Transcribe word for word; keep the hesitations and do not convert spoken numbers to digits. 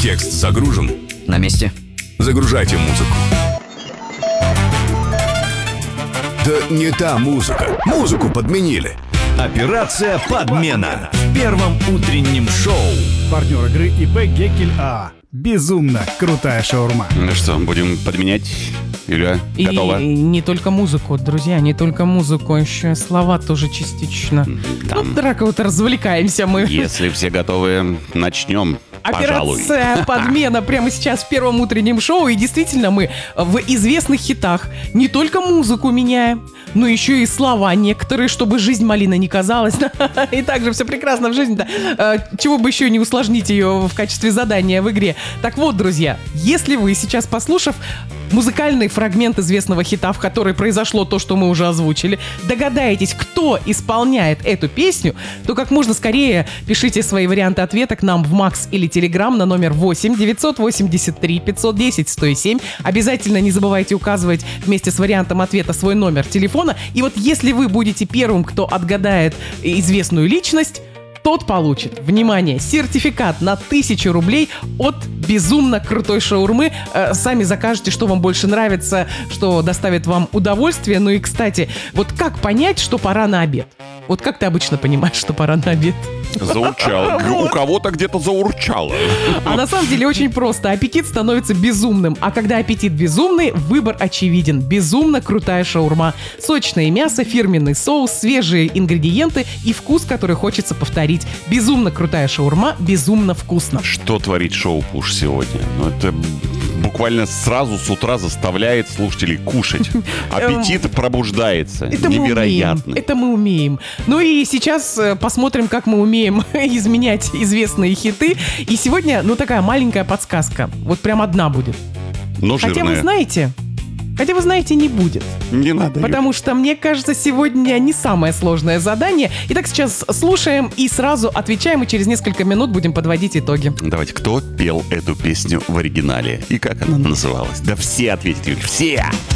Текст загружен? На месте. Загружайте музыку. Да не та музыка. Музыку подменили. Операция «Подмена» в первом утреннем шоу. Партнер игры ИП Геккель АА. Безумно крутая шаурма. Ну что, будем подменять? Юля, И готова? не только музыку, друзья, не только музыку, еще и слова тоже частично. Там. Ну, так вот развлекаемся мы. Если все готовы, начнем. Пожалуй. Операция «Подмена» прямо сейчас в первом утреннем шоу. И действительно мы в известных хитах не только музыку меняем, но еще и слова некоторые, чтобы жизнь малина не казалась. И также все прекрасно в жизни-то. Чего бы еще не усложнить ее в качестве задания в игре. Так вот, друзья, если вы сейчас, послушав музыкальный фрагмент известного хита, в который произошло то, что мы уже озвучили, догадаетесь, кто исполняет эту песню, то как можно скорее пишите свои варианты ответа к нам в Макс или Телеграм на номер восемь девятьсот восемьдесят три пятьсот десять сто семь. Обязательно не забывайте указывать вместе с вариантом ответа свой номер телефона. И вот если вы будете первым, кто отгадает известную личность, тот получит, внимание, сертификат на тысячу рублей от безумно крутой шаурмы. Э, сами закажете, что вам больше нравится, что доставит вам удовольствие. Ну и, кстати, вот как понять, что пора на обед? Вот как ты обычно понимаешь, что пора на обед? Заурчало. У кого-то где-то заурчало. А на самом деле очень просто. Аппетит становится безумным. А когда аппетит безумный, выбор очевиден. Безумно крутая шаурма. Сочное мясо, фирменный соус, свежие ингредиенты и вкус, который хочется повторить. Безумно крутая шаурма, безумно вкусно. Что творит шоу-пуш сегодня? Ну, это буквально сразу с утра заставляет слушателей кушать. Аппетит пробуждается. Это мы Невероятно. умеем. Это мы умеем. Ну и сейчас э, посмотрим, как мы умеем изменять известные хиты. И сегодня, ну, такая маленькая подсказка. Вот прям одна будет. Но Хотя вы жирная. знаете, хотя вы знаете, не будет. Не надо. Юля. Потому что, мне кажется, сегодня не самое сложное задание. Итак, сейчас слушаем и сразу отвечаем, и через несколько минут будем подводить итоги. Давайте, кто пел эту песню в оригинале? И как она называлась? Да все ответят, Юль, все!